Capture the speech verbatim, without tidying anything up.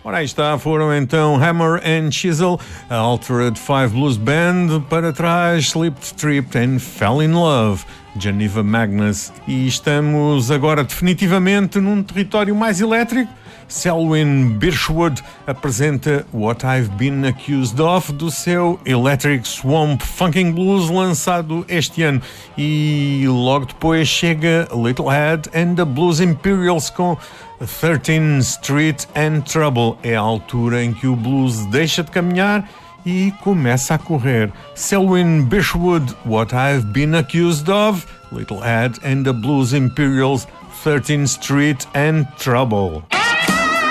Ora, aí está, foram então Hammer and Chisel, a Altered Five Blues Band, para trás Slipped, Tripped and Fell in Love, Geneva Magnus. E estamos agora definitivamente num território mais elétrico. Selwyn Birchwood apresenta What I've Been Accused Of do seu Electric Swamp Funking Blues, lançado este ano. E logo depois chega Little Head and the Blues Imperials com thirteenth Street and Trouble. É a altura em que o blues deixa de caminhar e começa a correr. Selwyn Birchwood, What I've Been Accused Of, Little Head and the Blues Imperials, thirteenth Street and Trouble.